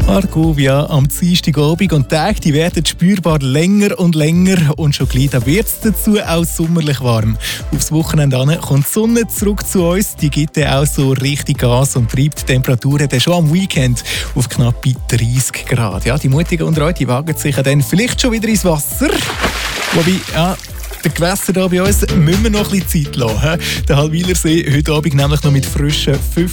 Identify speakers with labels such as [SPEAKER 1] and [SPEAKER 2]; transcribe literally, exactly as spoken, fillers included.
[SPEAKER 1] Argovia am Dienstagabend und die Tage die werden spürbar länger und länger und schon gleich wird es dazu auch sommerlich warm. Aufs Wochenende an kommt die Sonne zurück zu uns, die gibt dann auch so richtig Gas und treibt die Temperaturen dann schon am Weekend auf knappe dreißig Grad. Ja, die Mutigen unter euch, die wagen sich dann vielleicht schon wieder ins Wasser. Wobei, ja, den Gewässer hier bei uns müssen wir noch ein bisschen Zeit lassen. Der Hallwilersee heute Abend nämlich noch mit frischen fünf